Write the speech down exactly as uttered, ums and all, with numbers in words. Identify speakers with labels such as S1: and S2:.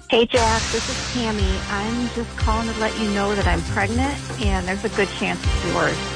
S1: Hey, Jack, this is Tammy. I'm just calling to let you know that I'm pregnant, and there's a good chance it's yours.